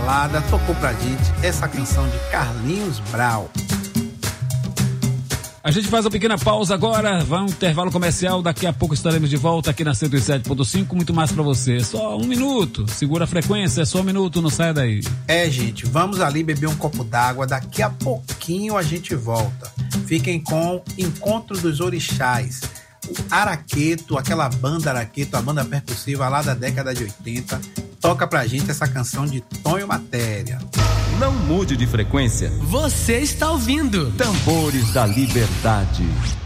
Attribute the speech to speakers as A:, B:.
A: balada, tocou pra gente essa canção de Carlinhos Brau.
B: A gente faz uma pequena pausa agora, vai um intervalo comercial, daqui a pouco estaremos de volta aqui na 107.5, muito mais pra você, só 1 minuto, segura a frequência, é só 1 minuto, não sai daí.
A: Gente, vamos ali beber um copo d'água, daqui a pouquinho a gente volta. Fiquem com Encontro dos Orixás, o Araqueto, aquela banda Araqueto, a banda percussiva lá da década de 80, toca pra gente essa canção de Tonho Matéria.
C: Não mude de frequência.
D: Você está ouvindo
C: Tambores da Liberdade.